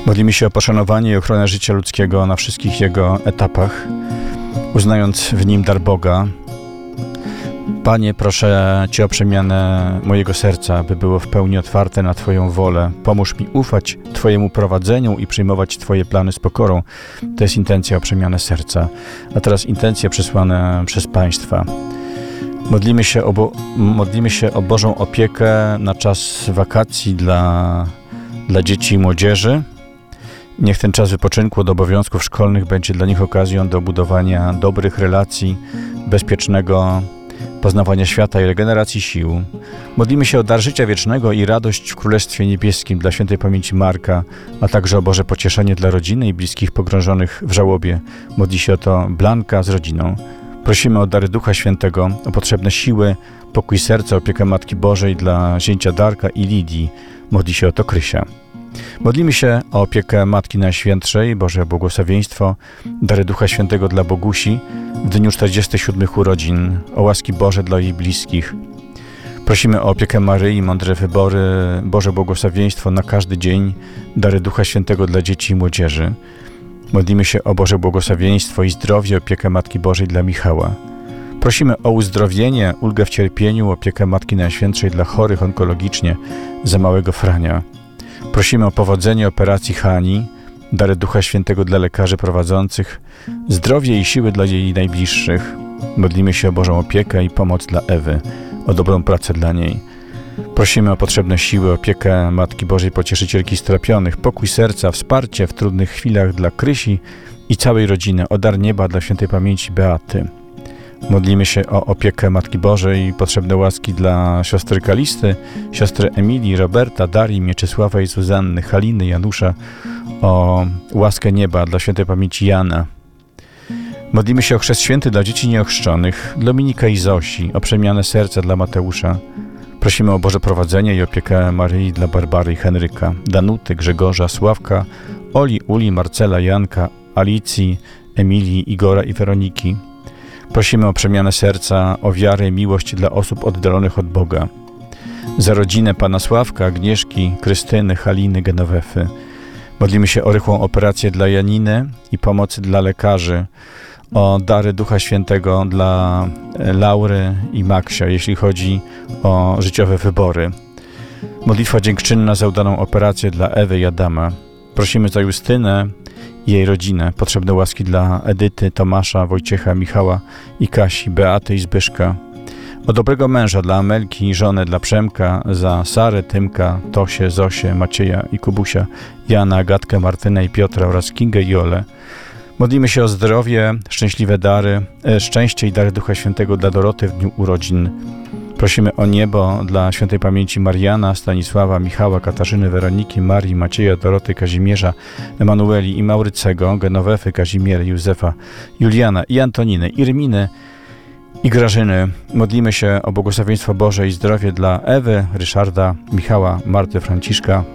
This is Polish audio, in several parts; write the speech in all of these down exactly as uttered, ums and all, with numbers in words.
Modlimy się o poszanowanie i ochronę życia ludzkiego na wszystkich jego etapach, uznając w nim dar Boga. Panie, proszę Cię o przemianę mojego serca, aby było w pełni otwarte na Twoją wolę. Pomóż mi ufać Twojemu prowadzeniu i przyjmować Twoje plany z pokorą. To jest intencja o przemianę serca. A teraz intencje przesłane przez Państwa. Modlimy się o, Bo- modlimy się o Bożą opiekę na czas wakacji dla, dla dzieci i młodzieży. Niech ten czas wypoczynku od obowiązków szkolnych będzie dla nich okazją do budowania dobrych relacji, bezpiecznego poznawania świata i regeneracji sił. Modlimy się o dar życia wiecznego i radość w Królestwie Niebieskim dla świętej pamięci Marka, a także o Boże pocieszenie dla rodziny i bliskich pogrążonych w żałobie. Modli się o to Blanka z rodziną. Prosimy o dary Ducha Świętego, o potrzebne siły, pokój serca, opiekę Matki Bożej dla zięcia Darka i Lidii. Modli się o to Krysia. Modlimy się o opiekę Matki Najświętszej, Boże błogosławieństwo, dary Ducha Świętego dla Bogusi w dniu czterdziestych siódmych urodzin, o łaski Boże dla jej bliskich. Prosimy o opiekę Maryi, mądre wybory, Boże błogosławieństwo na każdy dzień, dary Ducha Świętego dla dzieci i młodzieży. Modlimy się o Boże błogosławieństwo i zdrowie, opiekę Matki Bożej dla Michała. Prosimy o uzdrowienie, ulgę w cierpieniu, opiekę Matki Najświętszej dla chorych onkologicznie za małego Frania. Prosimy o powodzenie operacji Hani, dary Ducha Świętego dla lekarzy prowadzących, zdrowie i siły dla jej najbliższych. Modlimy się o Bożą opiekę i pomoc dla Ewy, o dobrą pracę dla niej. Prosimy o potrzebne siły, opiekę Matki Bożej Pocieszycielki strapionych, pokój serca, wsparcie w trudnych chwilach dla Krysi i całej rodziny, o dar nieba dla świętej pamięci Beaty. Modlimy się o opiekę Matki Bożej i potrzebne łaski dla siostry Kalisty, siostry Emilii, Roberta, Darii, Mieczysława i Zuzanny, Haliny, Janusza, o łaskę nieba dla świętej pamięci Jana. Modlimy się o chrzest święty dla dzieci nieochrzczonych, Dominika i Zosi, o przemianę serca dla Mateusza. Prosimy o Boże prowadzenie i opiekę Maryi dla Barbary i Henryka, Danuty, Grzegorza, Sławka, Oli, Uli, Marcela, Janka, Alicji, Emilii, Igora i Weroniki. Prosimy o przemianę serca, o wiarę i miłość dla osób oddalonych od Boga. Za rodzinę Pana Sławka, Agnieszki, Krystyny, Haliny, Genowefy. Modlimy się o rychłą operację dla Janiny i pomocy dla lekarzy, o dary Ducha Świętego dla Laury i Maksia, jeśli chodzi o życiowe wybory. Modlitwa dziękczynna za udaną operację dla Ewy i Adama. Prosimy za Justynę i jej rodzinę, potrzebne łaski dla Edyty, Tomasza, Wojciecha, Michała i Kasi, Beaty i Zbyszka. O dobrego męża dla Amelki i żonę dla Przemka, za Sarę, Tymka, Tosię, Zosię, Macieja i Kubusia, Jana, Agatkę, Martynę i Piotra oraz Kingę i Olę. Modlimy się o zdrowie, szczęśliwe dary, e, szczęście i dary Ducha Świętego dla Doroty w dniu urodzin. Prosimy o niebo dla świętej pamięci Mariana, Stanisława, Michała, Katarzyny, Weroniki, Marii, Macieja, Doroty, Kazimierza, Emanueli i Maurycego, Genowefy, Kazimiery, Józefa, Juliana i Antoniny, Irminy i Grażyny. Modlimy się o błogosławieństwo Boże i zdrowie dla Ewy, Ryszarda, Michała, Marty, Franciszka,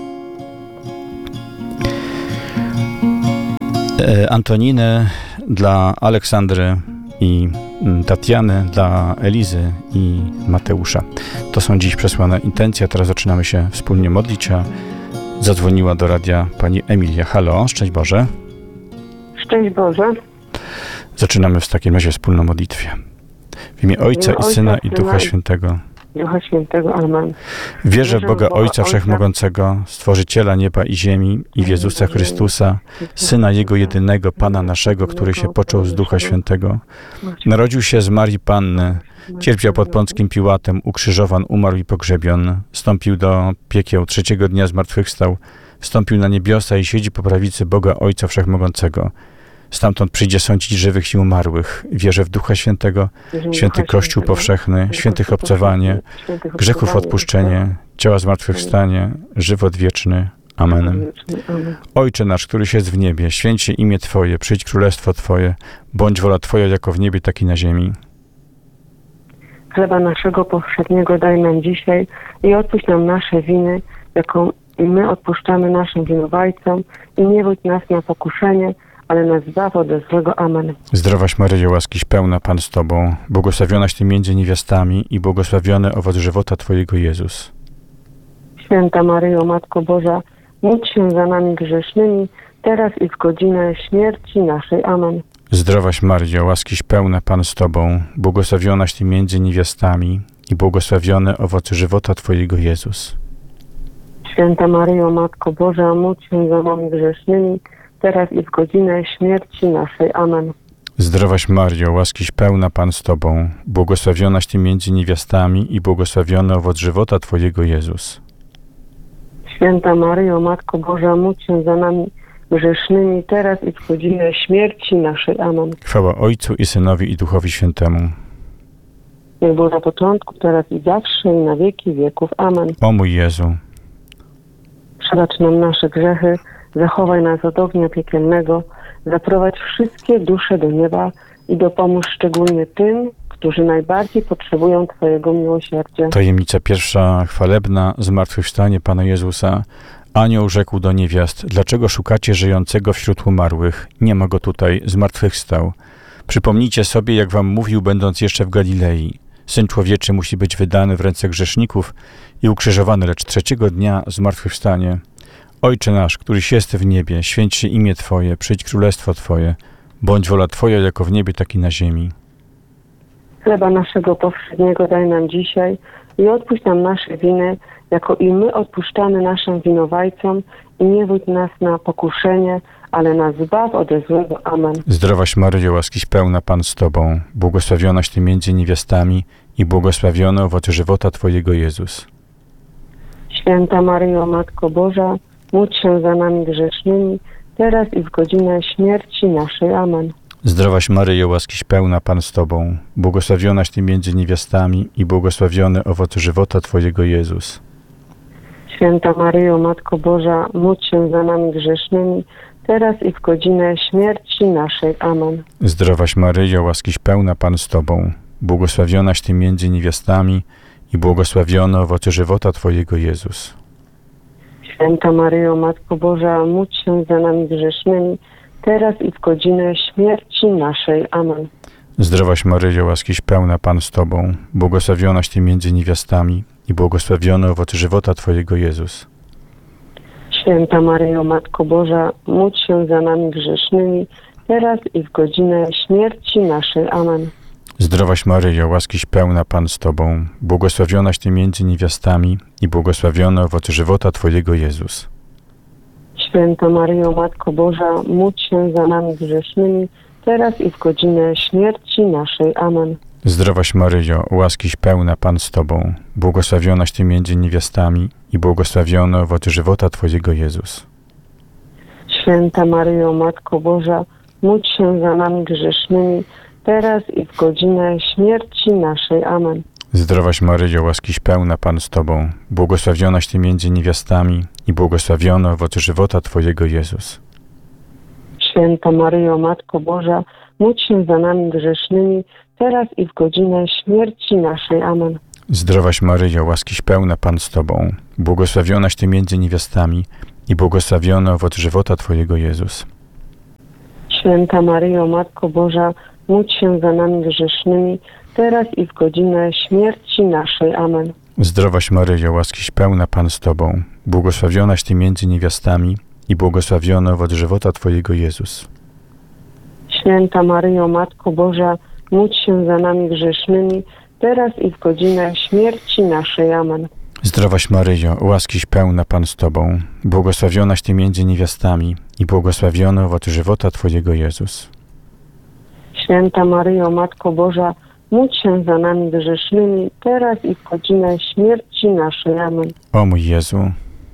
Antoniny, dla Aleksandry i Tatiany, dla Elizy i Mateusza. To są dziś przesłane intencje. Teraz zaczynamy się wspólnie modlić, a zadzwoniła do radia pani Emilia. Halo, szczęść Boże. Szczęść Boże. Zaczynamy w takim razie wspólną modlitwie. W imię Ojca i Syna i Ducha Świętego. Ducha Świętego. Amen. Wierzę w Boga Ojca Wszechmogącego, Stworzyciela nieba i ziemi i w Jezusa Chrystusa, Syna Jego jedynego, Pana naszego, który się począł z Ducha Świętego. Narodził się z Marii Panny, cierpiał pod Pąckim Piłatem, ukrzyżowan, umarł i pogrzebion, wstąpił do piekieł, trzeciego dnia zmartwychwstał, wstąpił na niebiosa i siedzi po prawicy Boga Ojca Wszechmogącego. Stamtąd przyjdzie sądzić żywych i umarłych. Wierzę w Ducha Świętego, święty Kościół powszechny, świętych obcowanie, grzechów odpuszczenie, ciała zmartwychwstanie, żywot wieczny. Amen. Ojcze nasz, któryś jest w niebie, święć się imię Twoje, przyjdź królestwo Twoje, bądź wola Twoja jako w niebie, tak i na ziemi. Chleba naszego powszedniego daj nam dzisiaj i odpuść nam nasze winy, jaką my odpuszczamy naszym winowajcom i nie wódź nas na pokuszenie, ale nas zbaw ode złego. Amen. Zdrowaś Maryjo, łaskiś pełna, Pan z Tobą, błogosławionaś Ty między niewiastami i błogosławiony owoc żywota Twojego, Jezus. Święta Maryjo, Matko Boża, módl się za nami grzesznymi, teraz i w godzinę śmierci naszej. Amen. Zdrowaś Maryjo, łaskiś pełna, Pan z Tobą, błogosławionaś Ty między niewiastami i błogosławiony owoc żywota Twojego, Jezus. Święta Maryjo, Matko Boża, módl się za nami grzesznymi, teraz i w godzinę śmierci naszej. Amen. Zdrowaś Maryjo, łaskiś pełna, Pan z Tobą, błogosławionaś Ty między niewiastami i błogosławiony owoc żywota Twojego, Jezus. Święta Maryjo, Matko Boża, módl się za nami grzesznymi, teraz i w godzinę śmierci naszej. Amen. Chwała Ojcu i Synowi i Duchowi Świętemu. Jak było na początku, teraz i zawsze, i na wieki wieków. Amen. O mój Jezu, Przebacz nam nasze grzechy, zachowaj nas od ognia piekielnego, zaprowadź wszystkie dusze do nieba i dopomóż szczególnie tym, którzy najbardziej potrzebują Twojego miłosierdzia. tajemnica pierwsza chwalebna, zmartwychwstanie Pana Jezusa. Anioł rzekł do niewiast: dlaczego szukacie żyjącego wśród umarłych? Nie ma go tutaj, zmartwychwstał. Przypomnijcie sobie, jak wam mówił, będąc jeszcze w Galilei. Syn Człowieczy musi być wydany w ręce grzeszników i ukrzyżowany, lecz trzeciego dnia zmartwychwstanie. Ojcze nasz, któryś jest w niebie, święć się imię Twoje, przyjdź królestwo Twoje, bądź wola Twoja jako w niebie, tak i na ziemi. Chleba naszego powszedniego daj nam dzisiaj i odpuść nam nasze winy, jako i my odpuszczamy naszym winowajcom, i nie wódź nas na pokuszenie, ale nas zbaw ode złego. Amen. Zdrowaś Maryjo, łaskiś pełna, Pan z Tobą, błogosławionaś Ty między niewiastami i błogosławiony owoc żywota Twojego, Jezus. Święta Maryjo, Matko Boża, módl się za nami grzesznymi, teraz i w godzinę śmierci naszej. Amen. Zdrowaś Maryjo, łaskiś pełna, Pan z Tobą, błogosławionaś Ty między niewiastami i błogosławiony owoc żywota Twojego, Jezus. Święta Maryjo, Matko Boża, módl się za nami grzesznymi, teraz i w godzinę śmierci naszej. Amen. Zdrowaś Maryjo, łaskiś pełna, Pan z Tobą, błogosławionaś Ty między niewiastami i błogosławiony owoc żywota Twojego, Jezus. Święta Maryjo, Matko Boża, módl się za nami grzesznymi, teraz i w godzinę śmierci naszej. Amen. Zdrowaś Maryjo, łaskiś pełna, Pan z Tobą, błogosławionaś Ty między niewiastami i błogosławiony owoc żywota Twojego, Jezus. Święta Maryjo, Matko Boża, módl się za nami grzesznymi, teraz i w godzinę śmierci naszej. Amen. Zdrowaś Maryjo, łaskiś pełna, Pan z Tobą, błogosławionaś Ty między niewiastami i błogosławiony owoc żywota Twojego, Jezus. Święta Maryjo, Matko Boża, módl się za nami grzesznymi, teraz i w godzinę śmierci naszej. Amen. Zdrowaś Maryjo, łaskiś pełna, Pan z Tobą, błogosławionaś Ty między niewiastami i błogosławiony owoc żywota Twojego, Jezus. Święta Maryjo, Matko Boża, módl się za nami grzesznymi, teraz i w godzinę śmierci naszej. Amen. Zdrowaś Maryjo, łaskiś pełna, Pan z Tobą, błogosławionaś Ty między niewiastami i błogosławiony owoc żywota Twojego, Jezus. Święta Maryjo, Matko Boża, módl się za nami grzesznymi, teraz i w godzinę śmierci naszej. Amen. Zdrowaś Maryjo, łaskiś pełna, Pan z Tobą, błogosławionaś Ty między niewiastami i błogosławiony owoc żywota Twojego, Jezus. Święta Maryjo, Matko Boża, módl się za nami grzesznymi, teraz i w godzinę śmierci naszej. Amen. Zdrowaś Maryjo, łaskiś pełna, Pan z Tobą, błogosławionaś Ty między niewiastami i błogosławiony owoc żywota Twojego, Jezus. Święta Maryjo, Matko Boża, módl się za nami grzesznymi, teraz i w godzinę śmierci naszej. Amen. Zdrowaś Maryjo, łaskiś pełna, Pan z Tobą, błogosławionaś Ty między niewiastami i błogosławiony owoc żywota Twojego, Jezus. Święta Maryjo, Matko Boża, módl się za nami grzesznymi, teraz i w godzinę śmierci naszej. Amen. O mój Jezu,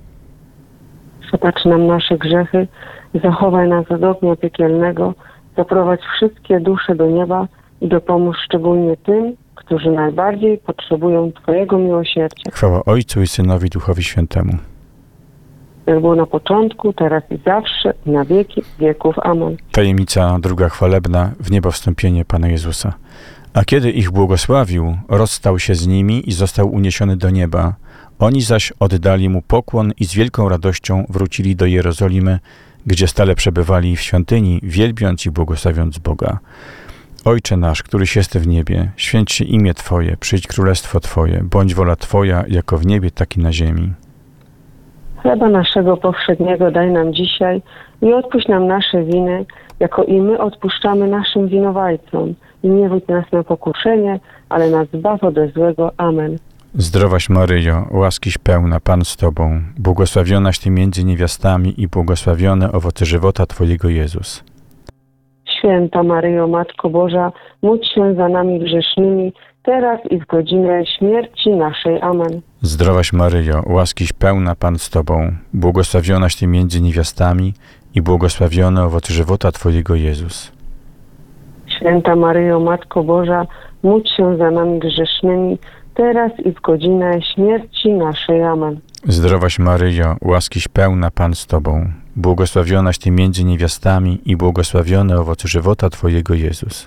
Przebacz nam nasze grzechy, zachowaj nas od ognia piekielnego, zaprowadź wszystkie dusze do nieba i dopomóż szczególnie tym, którzy najbardziej potrzebują Twojego miłosierdzia. chwała Ojcu i Synowi i Duchowi Świętemu. Jak było na początku, teraz i zawsze, i na wieki wieków. Amen. Tajemnica druga chwalebna, w niebo wstąpienie Pana Jezusa. A kiedy ich błogosławił, rozstał się z nimi i został uniesiony do nieba. Oni zaś oddali Mu pokłon i z wielką radością wrócili do Jerozolimy, gdzie stale przebywali w świątyni, wielbiąc i błogosławiąc Boga. Ojcze nasz, któryś jest w niebie, święć się imię Twoje, przyjdź królestwo Twoje, bądź wola Twoja, jako w niebie, tak i na ziemi. Chleba naszego powszedniego daj nam dzisiaj i odpuść nam nasze winy, jako i my odpuszczamy naszym winowajcom. I nie wódź nas na pokuszenie, ale nas zbaw ode złego. Amen. Zdrowaś Maryjo, łaskiś pełna, Pan z Tobą, błogosławionaś Ty między niewiastami i błogosławiony owoc żywota Twojego Jezus. Święta Maryjo, Matko Boża, módl się za nami grzesznymi, teraz i w godzinę śmierci naszej. Amen. Zdrowaś Maryjo, łaskiś pełna, Pan z Tobą, błogosławionaś Ty między niewiastami i błogosławiony owoc żywota Twojego Jezus. Święta Maryjo, Matko Boża, módl się za nami grzesznymi, teraz i w godzinę śmierci naszej. Amen. Zdrowaś Maryjo, łaskiś pełna, Pan z Tobą, błogosławionaś Ty między niewiastami i błogosławiony owoc żywota Twojego Jezus.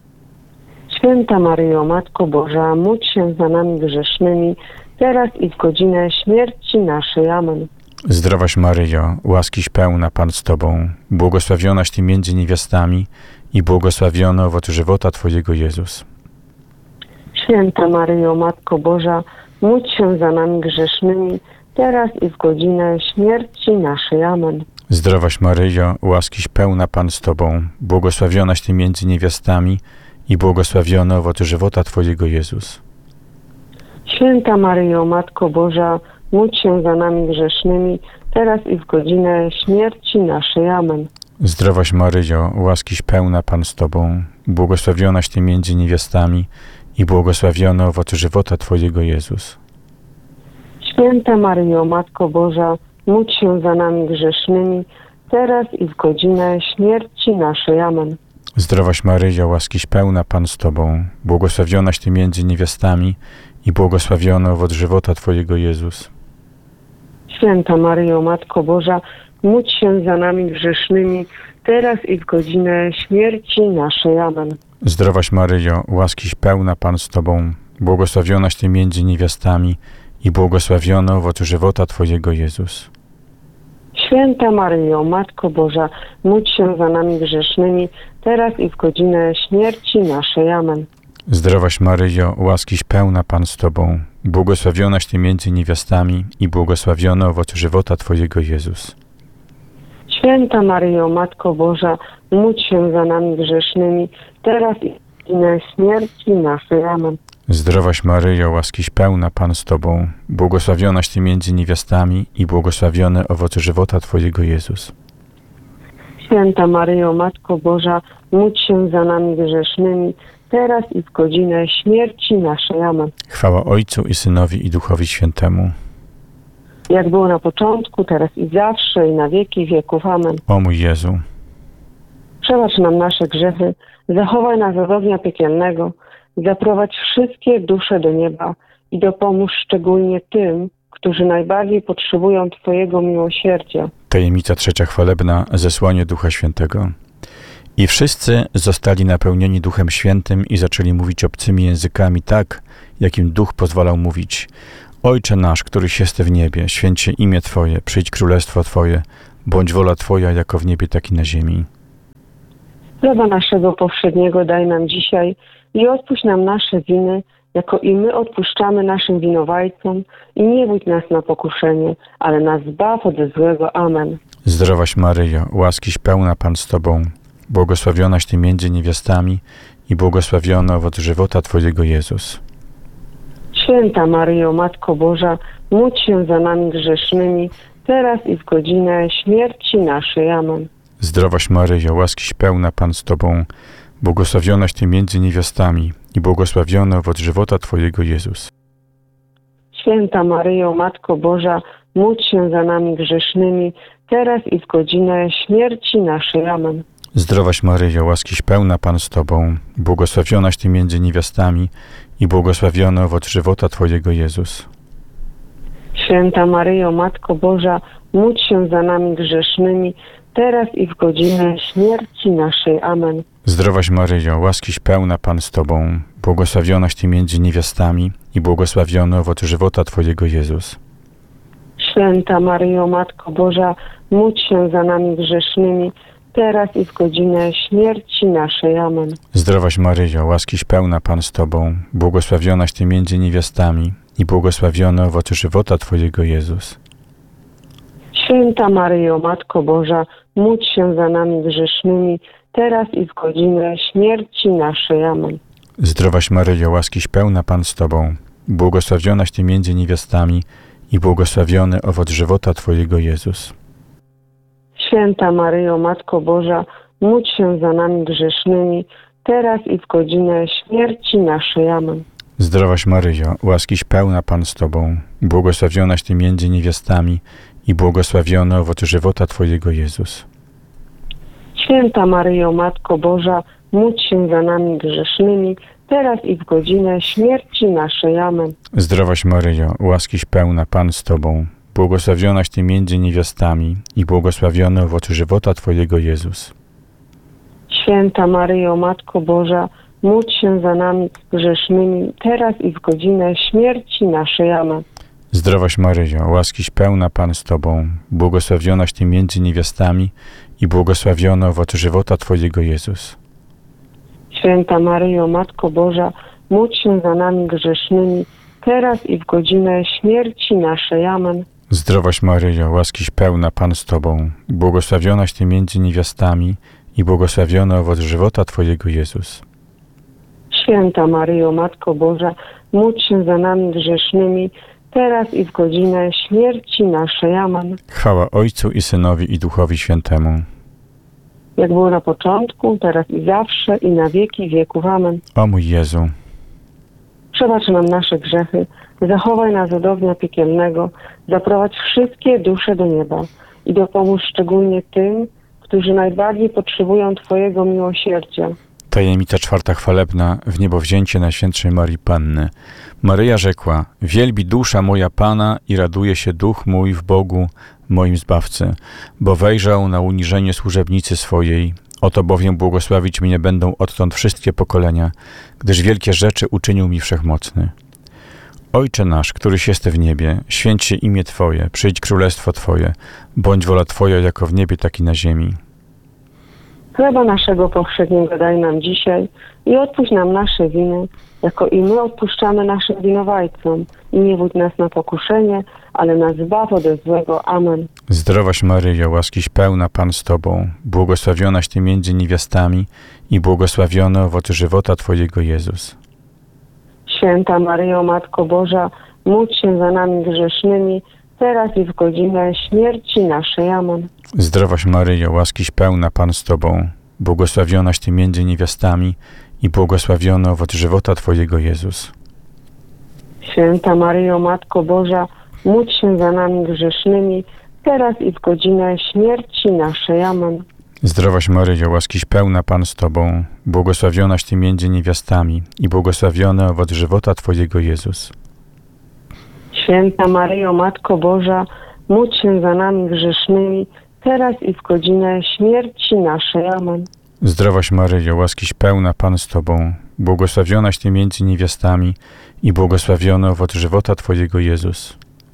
Święta Maryjo, Matko Boża, módl się za nami grzesznymi, teraz i w godzinę śmierci naszej. Amen. Zdrowaś Maryjo, łaskiś pełna, Pan z Tobą, błogosławionaś Ty między niewiastami i błogosławiony owoc żywota Twojego Jezus. Święta Maryjo, Matko Boża, módl się za nami grzesznymi, teraz i w godzinę śmierci naszej. Amen. Zdrowaś Maryjo, łaskiś pełna, Pan z Tobą, błogosławionaś Ty między niewiastami i błogosławiony owoc żywota Twojego Jezus. Święta Maryjo, Matko Boża, módl się za nami grzesznymi, teraz i w godzinę śmierci naszej. Amen. Zdrowaś Maryjo, łaskiś pełna, Pan z Tobą, błogosławionaś Ty między niewiastami i błogosławiony owoc żywota Twojego Jezus. Święta Maryjo, Matko Boża, módl się za nami grzesznymi, teraz i w godzinę śmierci naszej. Amen. Zdrowaś Maryjo, łaskiś pełna, Pan z Tobą, błogosławionaś Ty między niewiastami i błogosławiony owoc żywota Twojego Jezus. Święta Maryjo, Matko Boża, módl się za nami grzesznymi, teraz i w godzinę śmierci naszej. Amen. Zdrowaś Maryjo, łaskiś pełna, Pan z Tobą, błogosławionaś Ty między niewiastami i błogosławiony owoc żywota Twojego Jezus. Święta Maryjo, Matko Boża, módl się za nami grzesznymi, teraz i w godzinę śmierci naszej. Amen. Zdrowaś Maryjo, łaskiś pełna, Pan z Tobą, błogosławionaś Ty między niewiastami i błogosławiony owoc żywota Twojego Jezus. Święta Maryjo, Matko Boża, módl się za nami grzesznymi, teraz i w godzinę śmierci naszej. Amen. Zdrowaś Maryjo, łaskiś pełna, Pan z Tobą, błogosławionaś Ty między niewiastami i błogosławiony owoc żywota Twojego Jezus. Święta Maryjo, Matko Boża, módl się za nami grzesznymi, teraz i w godzinę śmierci naszej. Amen. Chwała Ojcu i Synowi i Duchowi Świętemu. Jak było na początku, teraz i zawsze, i na wieki wieków. Amen. O mój Jezu, Przebacz nam nasze grzechy, zachowaj nas od ognia piekielnego, zaprowadź wszystkie dusze do nieba i dopomóż szczególnie tym, którzy najbardziej potrzebują Twojego miłosierdzia. tajemnica trzecia chwalebna, zesłanie Ducha Świętego. I wszyscy zostali napełnieni Duchem Świętym i zaczęli mówić obcymi językami tak, jak im Duch pozwalał mówić. Ojcze nasz, któryś jest w niebie, święć się imię Twoje, przyjdź królestwo Twoje, bądź wola Twoja, jako w niebie, tak i na ziemi. Chleba naszego powszedniego daj nam dzisiaj i odpuść nam nasze winy, jako i my odpuszczamy naszym winowajcom, i nie wódź nas na pokuszenie, ale nas zbaw ode złego. Amen. Zdrowaś Maryjo, łaskiś pełna, Pan z Tobą, błogosławionaś Ty między niewiastami i błogosławiony owoc żywota Twojego Jezus. Święta Maryjo, Matko Boża, módl się za nami grzesznymi, teraz i w godzinę śmierci naszej. Amen. Zdrowaś Maryjo, łaskiś pełna, Pan z Tobą, błogosławionaś Ty między niewiastami i błogosławiony owoc żywota Twojego Jezus. Święta Maryjo, Matko Boża, módl się za nami grzesznymi, teraz i w godzinę śmierci naszej. Amen. Zdrowaś Maryjo, łaskiś pełna, Pan z Tobą, błogosławionaś Ty między niewiastami i błogosławiony owoc żywota Twojego Jezus. Święta Maryjo, Matko Boża, módl się za nami grzesznymi, teraz i w godzinę śmierci naszej. Amen. Zdrowaś Maryjo, łaskiś pełna, Pan z Tobą, błogosławionaś Ty między niewiastami i błogosławiony owoc żywota Twojego Jezus. Święta Maryjo, Matko Boża, módl się za nami grzesznymi, teraz i w godzinę śmierci naszej. Amen. Zdrowaś Maryjo, łaskiś pełna, Pan z Tobą, błogosławionaś Ty między niewiastami i błogosławiony owoc żywota Twojego Jezus. Święta Maryjo, Matko Boża, módl się za nami grzesznymi, teraz i w godzinę śmierci naszej. Amen. Zdrowaś Maryjo, łaskiś pełna Pan z Tobą, błogosławionaś Ty między niewiastami i błogosławiony owoc żywota Twojego Jezus. Święta Maryjo, Matko Boża, módl się za nami grzesznymi, teraz i w godzinę śmierci naszej. Amen. Zdrowaś Maryjo, łaskiś pełna Pan z Tobą, błogosławionaś Ty między niewiastami i błogosławiony owoc żywota Twojego Jezus. Święta Maryjo, Matko Boża, módl się za nami grzesznymi, teraz i w godzinę śmierci naszej. Amen. Zdrowaś Maryjo, łaskiś pełna Pan z Tobą, błogosławionaś Ty między niewiastami i błogosławiony owoc żywota Twojego Jezus. Święta Maryjo, Matko Boża, módl się za nami grzesznymi, teraz i w godzinę śmierci naszej. Amen. Zdrowaś Maryjo, łaskiś pełna Pan z Tobą, błogosławionaś Ty między niewiastami i błogosławiony owoc żywota Twojego Jezus. Święta Maryjo, Matko Boża, módl się za nami grzesznymi, teraz i w godzinę śmierci naszej. Amen. Zdrowaś Maryjo, łaskiś pełna Pan z Tobą, błogosławionaś Ty między niewiastami i błogosławiony owoc żywota Twojego Jezus. Święta Maryjo, Matko Boża, módl się za nami grzesznymi, teraz i w godzinę śmierci naszej. Amen. Chwała Ojcu i Synowi i Duchowi Świętemu. Jak było na początku, teraz i zawsze, i na wieki wieków. Amen. O mój Jezu, Przebacz nam nasze grzechy, zachowaj nas od ognia piekielnego, zaprowadź wszystkie dusze do nieba i dopomóż szczególnie tym, którzy najbardziej potrzebują Twojego miłosierdzia. tajemnica czwarta chwalebna, w niebo wzięcie Najświętszej Marii Panny. Maryja rzekła: wielbi dusza moja Pana i raduje się duch mój w Bogu, moim Zbawcy, bo wejrzał na uniżenie służebnicy swojej. Oto bowiem błogosławić mnie będą odtąd wszystkie pokolenia, gdyż wielkie rzeczy uczynił mi Wszechmocny. Ojcze nasz, któryś jest w niebie, święć się imię Twoje, przyjdź królestwo Twoje, bądź wola Twoja jako w niebie, tak i na ziemi. Chleba naszego powszedniego daj nam dzisiaj i odpuść nam nasze winy, jako i my odpuszczamy naszym winowajcom. I nie wódź nas na pokuszenie, ale nas zbaw ode złego. Amen. Zdrowaś Maryjo, łaskiś pełna Pan z Tobą, błogosławionaś Ty między niewiastami i błogosławiony owoc żywota Twojego Jezus. Święta Maryjo, Matko Boża, módl się za nami grzesznymi, teraz i w godzinę śmierci naszej. Amen. Zdrowaś Maryjo, łaskiś pełna Pan z Tobą, błogosławionaś Ty między niewiastami i błogosławiony owoc żywota Twojego Jezus. Święta Maryjo, Matko Boża, módl się za nami grzesznymi, teraz i w godzinę śmierci naszej. Amen. Zdrowaś Maryjo, łaskiś pełna Pan z Tobą, błogosławionaś Ty między niewiastami i błogosławiony owoc żywota Twojego Jezus. Święta Maryjo, Matko Boża, módl się za nami grzesznymi, teraz i w godzinę śmierci naszej. Amen. Zdrowaś Maryjo, łaskiś pełna Pan z Tobą, błogosławionaś Ty między niewiastami i błogosławiony owoc żywota Twojego Jezus.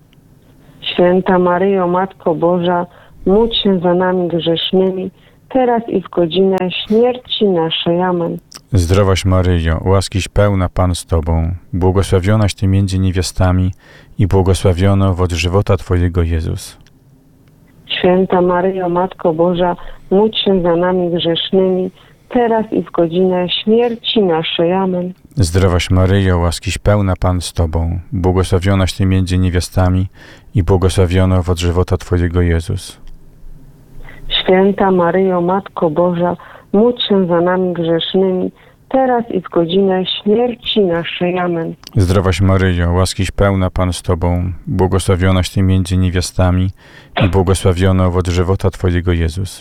Święta Maryjo, Matko Boża, módl się za nami grzesznymi, teraz i w godzinę śmierci naszej. Amen. Zdrowaś Maryjo, łaskiś pełna Pan z Tobą, błogosławionaś Ty między niewiastami i błogosławiony owoc żywota Twojego Jezus. Święta Maryjo, Matko Boża, módl się za nami grzesznymi, teraz i w godzinę śmierci naszej. Amen. Zdrowaś Maryjo, łaskiś pełna Pan z Tobą, błogosławionaś Ty między niewiastami i błogosławiony owoc żywota Twojego Jezus. Święta Maryjo, Matko Boża, módl się za nami grzesznymi, teraz i w godzinę śmierci naszej. Amen. Zdrowaś Maryjo, łaskiś pełna Pan z Tobą, błogosławionaś Ty między niewiastami i błogosławiony owoc żywota Twojego Jezus.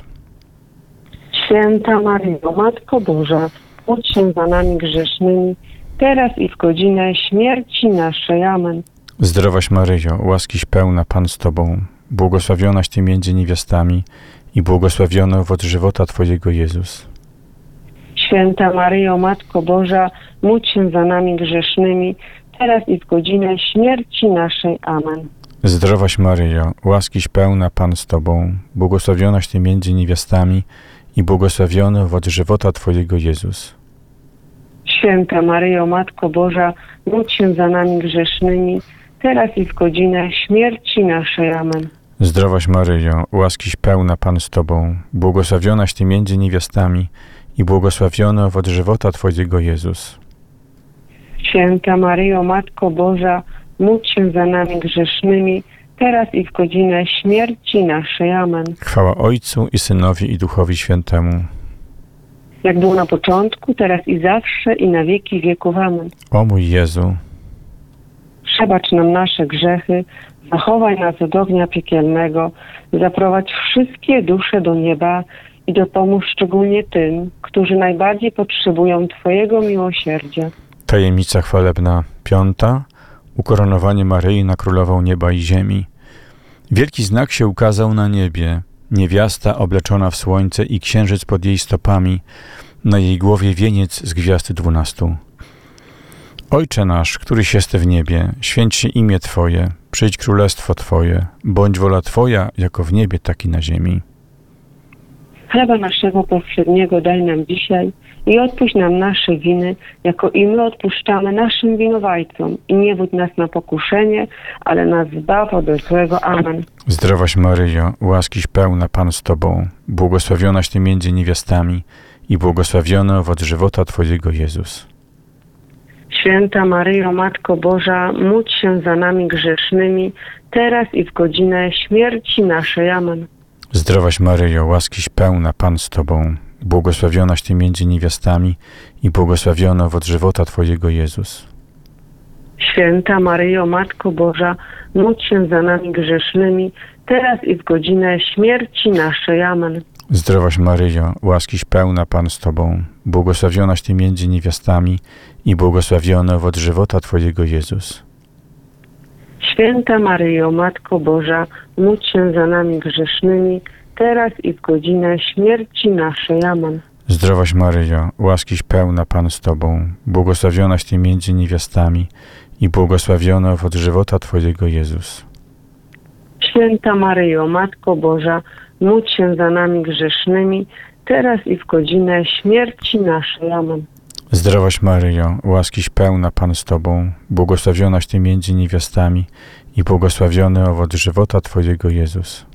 Święta Maryjo, Matko Boża, módl się za nami grzesznymi, teraz i w godzinę śmierci naszej. Amen. Zdrowaś Maryjo, łaskiś pełna Pan z Tobą, błogosławionaś Ty między niewiastami i błogosławiony owoc żywota Twojego Jezus. Święta Maryjo, Matko Boża, módl się za nami grzesznymi, teraz i w godzinę śmierci naszej. Amen. Zdrowaś Maryjo, łaskiś pełna Pan z Tobą, błogosławionaś Ty między niewiastami i błogosławiony owoc żywota Twojego Jezus. Święta Maryjo, Matko Boża, módl się za nami grzesznymi, teraz i w godzinę śmierci naszej. Amen. Zdrowaś Maryjo, łaskiś pełna Pan z Tobą, błogosławionaś Ty między niewiastami i błogosławiony owoc żywota Twojego Jezus. Święta Maryjo, Matko Boża, módl się za nami grzesznymi, teraz i w godzinę śmierci naszej. Amen. Chwała Ojcu i Synowi i Duchowi Świętemu. Jak było na początku, teraz i zawsze, i na wieki wieków. Amen. O mój Jezu, Przebacz nam nasze grzechy, zachowaj nas od ognia piekielnego, zaprowadź wszystkie dusze do nieba i dopomóż szczególnie tym, którzy najbardziej potrzebują Twojego miłosierdzia. tajemnica chwalebna piąta, ukoronowanie Maryi na Królową Nieba i Ziemi. Wielki znak się ukazał na niebie, niewiasta obleczona w słońce i księżyc pod jej stopami, na jej głowie wieniec z gwiazd dwunastu. Ojcze nasz, któryś jest w niebie, święć się imię Twoje, przyjdź królestwo Twoje, bądź wola Twoja, jako w niebie, tak i na ziemi. Chleba naszego powszedniego daj nam dzisiaj i odpuść nam nasze winy, jako i my odpuszczamy naszym winowajcom. I nie wódź nas na pokuszenie, ale nas zbaw od złego. Amen. Zdrowaś Maryjo, łaskiś pełna Pan z Tobą, błogosławionaś Ty między niewiastami i błogosławiony owoc żywota Twojego Jezus. Święta Maryjo, Matko Boża, módl się za nami grzesznymi, teraz i w godzinę śmierci naszej. Amen. Zdrowaś Maryjo, łaskiś pełna Pan z Tobą, błogosławionaś Ty między niewiastami i błogosławiony owoc żywota Twojego Jezus. Święta Maryjo, Matko Boża, módl się za nami grzesznymi, teraz i w godzinę śmierci naszej. Amen. Zdrowaś Maryjo, łaskiś pełna Pan z Tobą, błogosławionaś Ty między niewiastami i błogosławiony owoc żywota Twojego Jezus. Święta Maryjo, Matko Boża, módl się za nami grzesznymi, teraz i w godzinę śmierci naszej. Amen. Zdrowaś Maryjo, łaskiś pełna Pan z Tobą, błogosławionaś Ty między niewiastami i błogosławiony owoc żywota Twojego Jezus. Święta Maryjo, Matko Boża, módl się za nami grzesznymi, teraz i w godzinę śmierci naszej. Amen. Zdrowaś Maryjo, łaskiś pełna Pan z Tobą, błogosławionaś Ty między niewiastami i błogosławiony owoc żywota Twojego Jezus.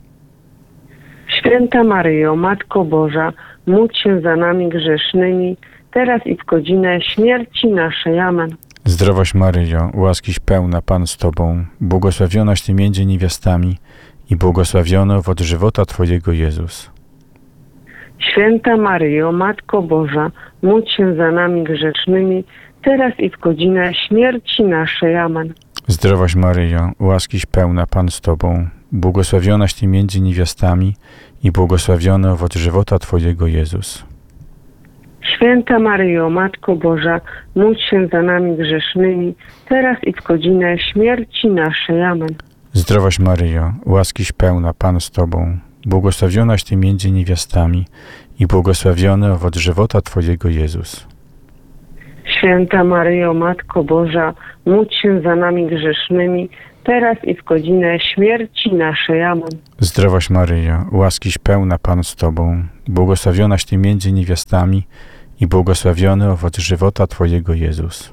Święta Maryjo, Matko Boża, módl się za nami grzesznymi, teraz i w godzinę śmierci naszej. Amen. Zdrowaś Maryjo, łaskiś pełna Pan z Tobą, błogosławionaś Ty między niewiastami i błogosławiony owoc żywota Twojego Jezus. Święta Maryjo, Matko Boża, módl się za nami grzesznymi, teraz i w godzinę śmierci naszej. Amen. Zdrowaś Maryjo, łaskiś pełna Pan z Tobą, błogosławionaś Ty między niewiastami i błogosławiony owoc żywota Twojego Jezus. Święta Maryjo, Matko Boża, módl się za nami grzesznymi, teraz i w godzinę śmierci naszej. Amen. Zdrowaś Maryjo, łaskiś pełna Pan z Tobą, błogosławionaś Ty między niewiastami i błogosławiony owoc żywota Twojego Jezus. Święta Maryjo, Matko Boża, módl się za nami grzesznymi, teraz i w godzinę śmierci naszej. Amen. Zdrowaś Maryjo, łaskiś pełna Pan z Tobą, błogosławionaś Ty między niewiastami i błogosławiony owoc żywota Twojego Jezus.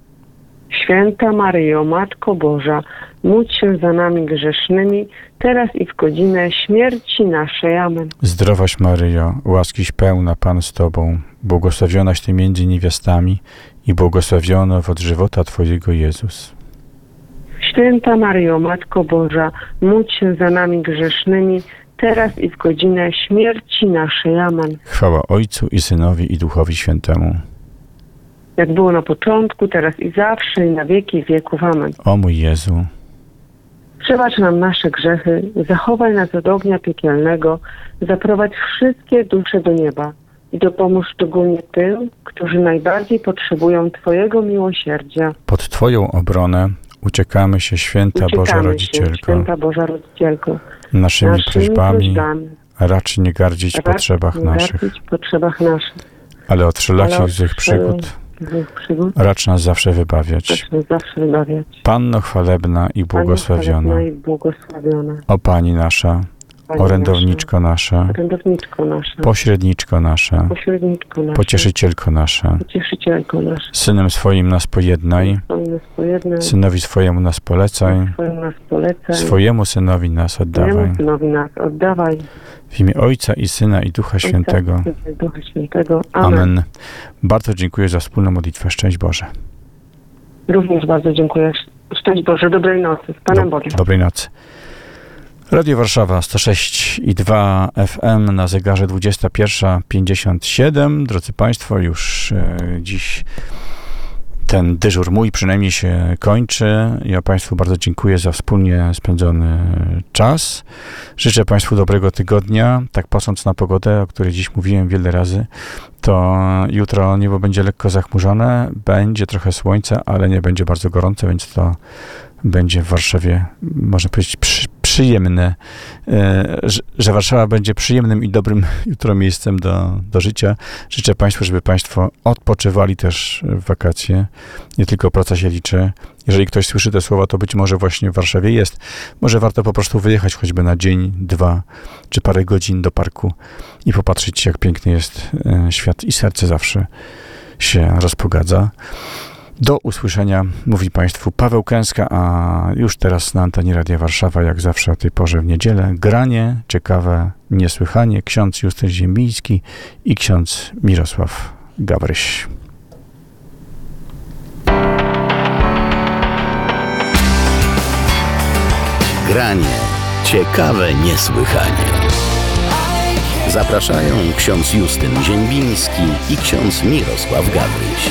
Święta Maryjo, Matko Boża, módl się za nami grzesznymi, teraz i w godzinę śmierci naszej. Amen. Zdrowaś Maryjo, łaskiś pełna Pan z Tobą, błogosławionaś Ty między niewiastami i błogosławiony owoc żywota Twojego Jezus. Święta Maryjo, Matko Boża, módl się za nami grzesznymi, teraz i w godzinę śmierci naszej. Amen. Chwała Ojcu i Synowi i Duchowi Świętemu. Jak było na początku, teraz i zawsze, i na wieki wieków. Amen. O mój Jezu, Przebacz nam nasze grzechy, zachowaj nas od ognia piekielnego, zaprowadź wszystkie dusze do nieba i dopomóż szczególnie tym, którzy najbardziej potrzebują Twojego miłosierdzia. pod Twoją obronę uciekamy się, Święta Boża Uciekamy się, Rodzicielko, Święta Boża Rodzicielko, naszymi naszymi prośbami, prośbami, racz nie gardzić racz potrzebach nie naszych, gardzić potrzebach naszych, ale od wszelakich ale od złych przygód złych przygód racz nas zawsze wybawiać. racz nas zawsze wybawiać. Panno chwalebna i Pani błogosławiona, chwalebna i błogosławiona, o Pani nasza, Pani orędowniczko nasza, nasza, orędowniczko nasza, pośredniczko nasza, pośredniczko nasza, pocieszycielko nasza. pocieszycielko nasza, Synem swoim nas pojednaj, swoim nas pojednaj, synowi swojemu nas polecaj, swoim nas polecaj, swojemu synowi nas oddawaj. swojemu synowi nas oddawaj, W imię Ojca i Syna i Ducha Świętego. Ojca, Syna i Ducha Świętego. Amen. Amen. Bardzo dziękuję za wspólną modlitwę. Szczęść Boże. Również bardzo dziękuję. Szczęść Boże, dobrej nocy. Z Panem Do, Bogiem. dobrej nocy. Radio Warszawa sto sześć i dwa F M na zegarze dwudziesta pierwsza pięćdziesiąt siedem. Drodzy Państwo, już e, dziś ten dyżur mój przynajmniej się kończy. Ja Państwu bardzo dziękuję za wspólnie spędzony czas. Życzę Państwu dobrego tygodnia. Tak patrząc na pogodę, o której dziś mówiłem wiele razy, to jutro niebo będzie lekko zachmurzone, będzie trochę słońca, ale nie będzie bardzo gorące, więc to będzie w Warszawie, można powiedzieć, przy, przyjemne, e, że, że Warszawa będzie przyjemnym i dobrym jutro miejscem do, do życia. Życzę Państwu, żeby Państwo odpoczywali też w wakacje. Nie tylko praca się liczy. Jeżeli ktoś słyszy te słowa, to być może właśnie w Warszawie jest. Może warto po prostu wyjechać choćby na dzień, dwa, czy parę godzin do parku i popatrzeć, jak piękny jest e, świat i serce zawsze się rozpogadza. Do usłyszenia, mówi Państwu Paweł Kęska, a już teraz na antenie Radia Warszawa, jak zawsze o tej porze w niedzielę, granie ciekawe, niesłychanie, ksiądz Justyn Ziembiński i ksiądz Mirosław Gawryś. Granie ciekawe, niesłychanie. Zapraszają ksiądz Justyn Ziembiński i ksiądz Mirosław Gawryś.